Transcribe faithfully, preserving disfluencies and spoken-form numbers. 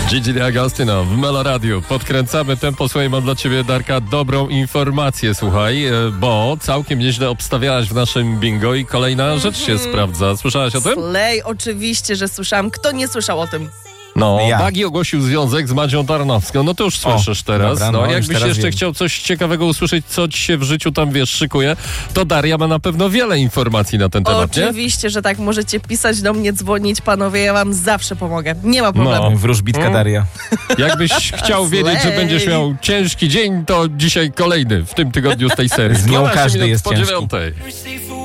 Gigi D'Agostino w Melo Radio. Podkręcamy tempo. Słuchaj, mam dla ciebie, Darka, dobrą informację, słuchaj, bo całkiem nieźle obstawiałaś w naszym bingo i kolejna mm-hmm. rzecz się sprawdza. Słyszałaś o tym? Slej, oczywiście, że słyszałam. Kto nie słyszał o tym? No, ja. Bagi ogłosił związek z Madzią Tarnowską. No to już słyszysz o, teraz. Dobra, no, no, jakbyś teraz jeszcze wiem. chciał coś ciekawego usłyszeć, co ci się w życiu tam, wiesz, szykuje, to Daria ma na pewno wiele informacji na ten temat, nie? Oczywiście, że tak. Możecie pisać do mnie, dzwonić, panowie, ja wam zawsze pomogę. Nie ma problemu. No. Wróżbitka Hmm? Daria. Jakbyś chciał wiedzieć, że będziesz miał ciężki dzień, to dzisiaj kolejny w tym tygodniu z tej serii. Z nią dwanaście każdy minut jest po ciężki. dziewiątej.